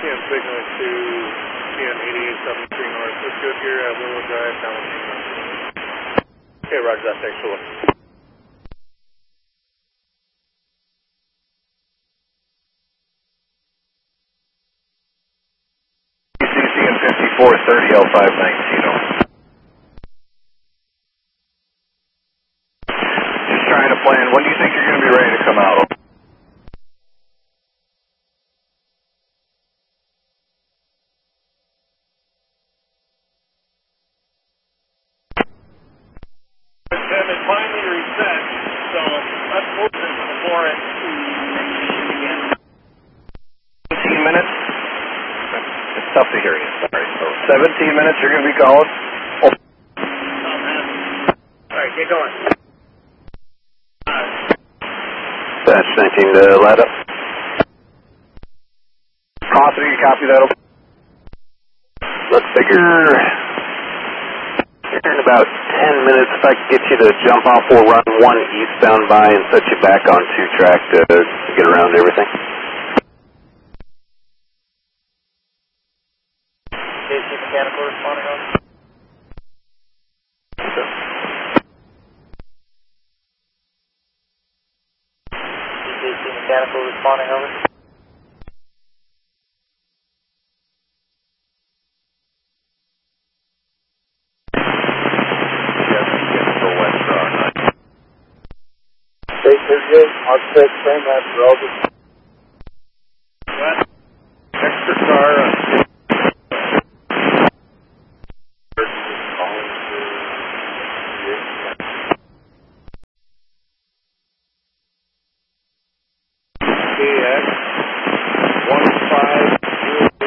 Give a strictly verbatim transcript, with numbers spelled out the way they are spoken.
M signaling to C M eighty-eight seventy-three North. Let's go here at Willow Drive, down one. Okay, roger that, thanks for looking. C M fifty-four thirty L five nineteen. Just trying to plan. When do you think you're going to be ready to come out? Tim, it finally reset, so let's move this before it again. seventeen minutes? It's tough to hear you, sorry. So seventeen minutes you're going to be calling? Oh. Alright, get going. Batch nineteen to light up. Austin, you copy that? Let's figure, figure in about ten minutes if I could get you to jump off or run one eastbound by and set you back on two track to, to get around everything. K C mechanical responding over. K C mechanical responding over. eight thirty-eight, Architect, frame master, over. What? Extra car. K X one five